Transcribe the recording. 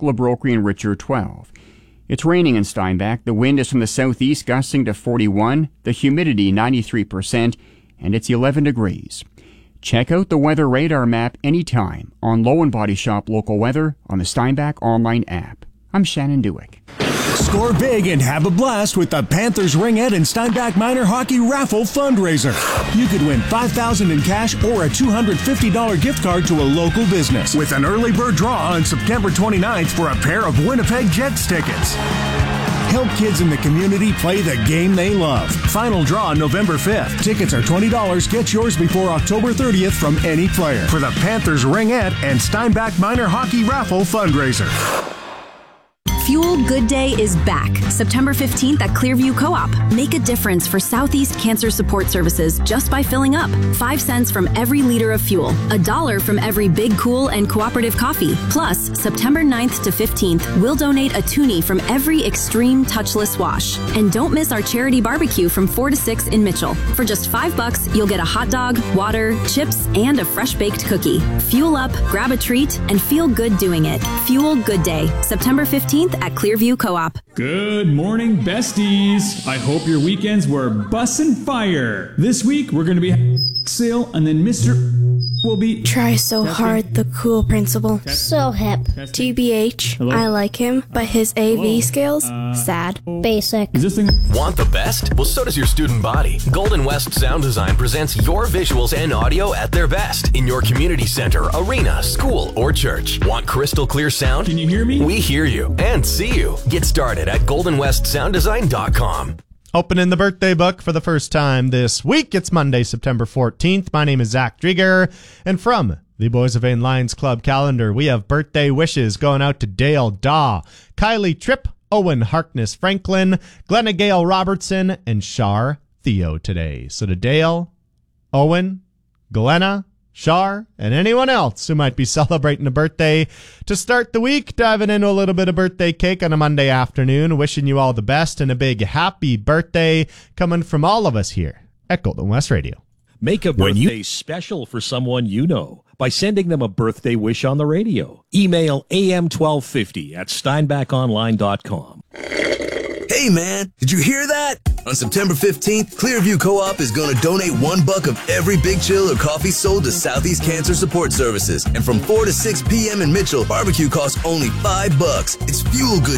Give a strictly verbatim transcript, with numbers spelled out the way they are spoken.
Labroquy and Richer twelve. It's raining in Steinbach. The wind is from the southeast, gusting to forty-one, the humidity ninety-three percent, and it's eleven degrees. Check out the weather radar map anytime on Low and Body Shop Local Weather on the Steinbach online app. I'm Shannon Dewick. Score big and have a blast with the Panthers Ringette and Steinbach Minor Hockey Raffle Fundraiser. You could win five thousand dollars in cash or a two hundred fifty dollars gift card to a local business with an early bird draw on September twenty-ninth for a pair of Winnipeg Jets tickets. Help kids in the community play the game they love. Final draw November fifth. Tickets are twenty dollars. Get yours before October thirtieth from any player for the Panthers Ringette and Steinbach Minor Hockey Raffle Fundraiser. Fuel Good Day is back. September fifteenth at Clearview Co-op. Make a difference for Southeast Cancer Support Services just by filling up. Five cents from every liter of fuel. A dollar from every Big Cool and Cooperative coffee. Plus, September ninth to fifteenth, we'll donate a toonie from every Extreme Touchless wash. And don't miss our charity barbecue from four to six in Mitchell. For just five bucks, you'll get a hot dog, water, chips, and a fresh baked cookie. Fuel up, grab a treat, and feel good doing it. Fuel Good Day. September fifteenth at Clearview Co-op. Good morning, besties. I hope your weekends were bussin' fire. This week, we're going to be sale, and then Mister will be... Try so Testing. hard, the cool principal. Testing. So hip. Testing. T B H, Hello? I like him, but his A V Hello? skills, Uh, sad. Basic. Is this thing... Want the best? Well, so does your student body. Golden West Sound Design presents your visuals and audio at their best in your community center, arena, school, or church. Want crystal clear sound? Can you hear me? We hear you and see you. Get started at golden west sound design dot com. Opening the birthday book for the first time this week. It's Monday, September fourteenth. My name is Zach Drieger, and from the Boys of Vain Lions Club calendar, we have birthday wishes going out to Dale Daw, Kylie Tripp, Owen Harkness Franklin, Glenna Gale Robertson, and Shar Theo today. So to Dale, Owen, Glenna, Shar, and anyone else who might be celebrating a birthday to start the week, diving into a little bit of birthday cake on a Monday afternoon, wishing you all the best and a big happy birthday coming from all of us here at Golden West Radio. Make a birthday special for someone you know by sending them a birthday wish on the radio. Email A M twelve fifty at steinbach online dot com. Hey man, did you hear that? On September fifteenth, Clearview Co-op is going to donate one buck of every Big Chill or coffee sold to Southeast Cancer Support Services. And from four to six p.m. in Mitchell, barbecue costs only five bucks. It's Fuel Good